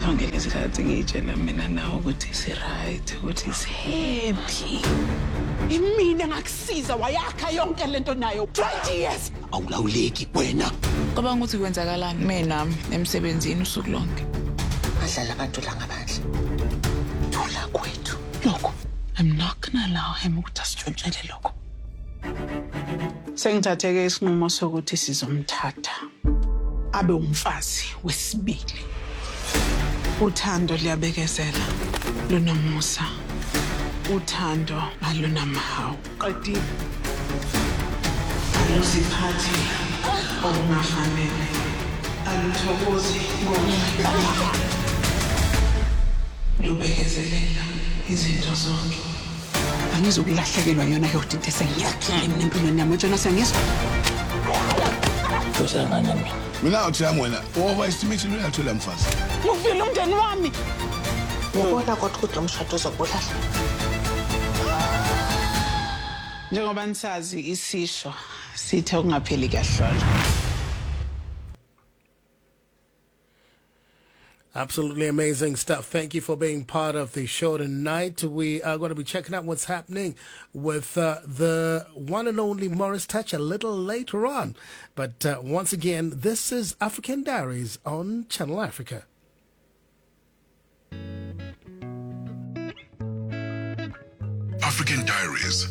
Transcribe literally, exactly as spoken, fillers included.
sonke lesikhathi ngiyitshela mina nawe ukuthi si-right, ukuthi si-happy. Imina ngakusiza wayakha yonke lento nayo twenty years. Awulawuleki wena. Cabanga ukuthi kwenzakalani mina emsebenzini usuku lonke. Badlala abantu la ngaphandle. Thola kwethu. Lokho, I'm not gonna allow him ukuthi asitshontshele lokho. Sengithatheke isinqumo sokuthi sizomthatha abe umfazi wesibili. Uthando liyabekezela, lunomusa. Uthando alunamahawu. Qedile. Alusiphathi okungafanele. Aluthokozi ngokungafanele. Lubekezelela izinto zonke. Angizokulahlekelwa yona yodwa into esengiyakhile mina empilweni yami. Wena sengizwa. Usangana mina. Mina uthi yami wena, overestimate uyathola mfazi. Ngivile umndeni wami. Ngibona kodwa ukuthi lo mshado uzobulala. Njengoba nisazi isisho sithe ukungapheli kahlolo. Absolutely amazing stuff. Thank you for being part of the show tonight. We are going to be checking out what's happening with uh, the one and only Morris Touch a little later on. But uh, once again, this is African Diaries on Channel Africa. African Diaries.